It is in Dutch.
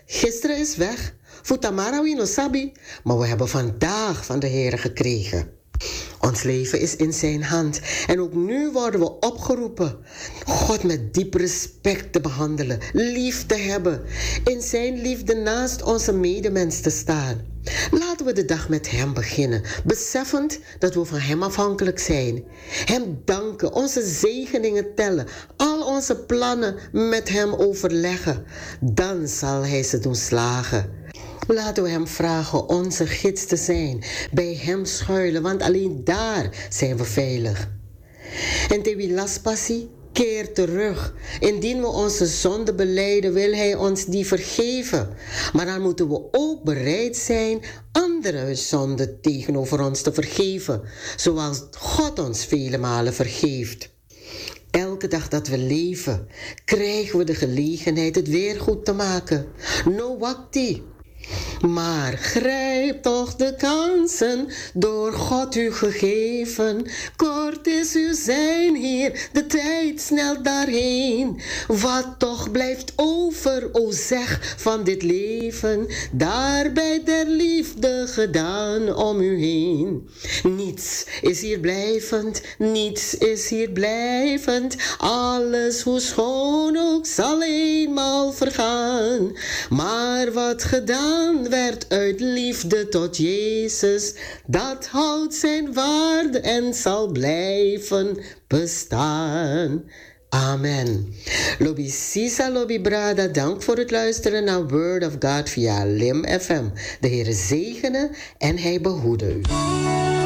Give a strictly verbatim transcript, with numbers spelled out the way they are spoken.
Gisteren is weg. Futamara no sabi. Maar we hebben vandaag van de Heer gekregen. Ons leven is in zijn hand. En ook nu worden we opgeroepen God met diep respect te behandelen, lief te hebben, in zijn liefde naast onze medemens te staan. Laten we de dag met hem beginnen, beseffend dat we van hem afhankelijk zijn. Hem danken, onze zegeningen tellen, al onze plannen met hem overleggen. Dan zal hij ze doen slagen. Laten we hem vragen onze gids te zijn, bij hem schuilen, want alleen daar zijn we veilig. En Tewi Laspassi, keer terug. Indien we onze zonde belijden, wil hij ons die vergeven. Maar dan moeten we ook bereid zijn andere zonden tegenover ons te vergeven, zoals God ons vele malen vergeeft. Elke dag dat we leven, krijgen we de gelegenheid het weer goed te maken. No wakti. Maar grijp toch de kansen, door God u gegeven. Kort is uw zijn hier, de tijd snelt daarheen. Wat toch blijft over, o zeg, van dit leven, daarbij der liefde gedaan om u heen. Niets is hier blijvend, niets is hier blijvend. Alles, hoe schoon ook, zal eenmaal vergaan. Maar wat gedaan werd uit liefde tot Jezus, dat houdt zijn waarde en zal blijven bestaan. Amen. Lobby Sisa, Lobby Brada, dank voor het luisteren naar Word of God via Lim F M. De Heere zegene en hij behoede u.